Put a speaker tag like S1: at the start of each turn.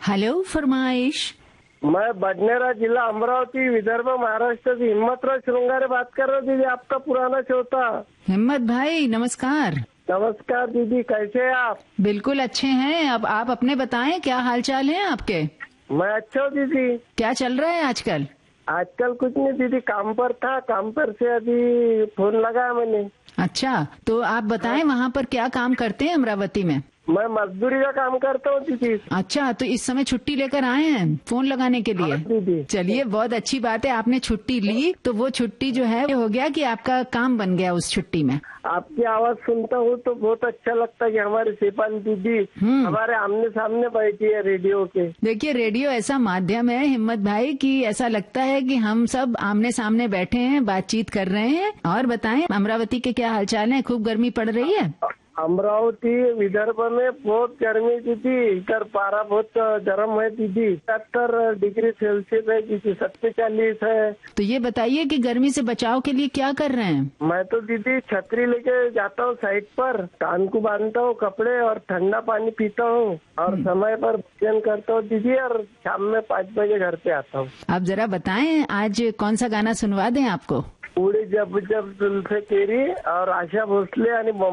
S1: Hello फरमाइश।
S2: मैं बडनेरा जिला अमरावती विदर्भ महाराष्ट्र से हिम्मतराव श्रृंगारे बात कर रहा हूँ दीदी, आपका पुराना श्रोता।
S1: हिम्मत भाई नमस्कार।
S2: नमस्कार दीदी, कैसे हैं आप?
S1: बिल्कुल अच्छे हैं। अब आप अपने बताएं, क्या हालचाल है आपके?
S2: मैं अच्छा हूँ दीदी।
S1: क्या चल रहा है आजकल?
S2: आजकल कुछ नहीं दीदी, काम पर था, काम पर से अभी फोन लगाया मैंने।
S1: अच्छा, तो आप बताएं वहाँ पर क्या काम करते हैं अमरावती में?
S2: मैं मजदूरी का काम करता हूँ दीदी।
S1: अच्छा, तो इस समय छुट्टी लेकर आए हैं फोन लगाने के लिए?
S2: दीदी
S1: चलिए, बहुत अच्छी बात है, आपने छुट्टी ली तो वो छुट्टी जो है हो गया कि आपका काम बन गया उस छुट्टी में।
S2: आपकी आवाज सुनता हूँ तो बहुत अच्छा लगता है कि हमारी शेफाली दीदी हमारे आमने सामने बैठी है रेडियो के।
S1: देखिए, रेडियो ऐसा माध्यम है हिम्मत भाई कि ऐसा लगता है कि हम सब आमने सामने बैठे हैं, बातचीत कर रहे हैं। और बताएं, अमरावती के क्या हालचाल है? खूब गर्मी पड़ रही है?
S2: अमरावती विदर्भ में बहुत गर्मी दीदी, इधर पारा बहुत गर्म है दीदी, 70 डिग्री सेल्सियस है दीदी, 47 है।
S1: तो ये बताइए कि गर्मी से बचाव के लिए क्या कर रहे हैं?
S2: मैं तो दीदी छतरी लेके जाता हूँ साइड पर, कान को बांधता हूँ कपड़े और ठंडा पानी पीता हूँ और समय पर भोजन करता हूँ दीदी, और शाम में 5 बजे घर पे आता हूँ।
S1: आप जरा बताएं, आज कौन सा गाना सुनवा दें आपको?
S2: उड़ी जब जब जुल्फे तेरी और आशा भोसले आणि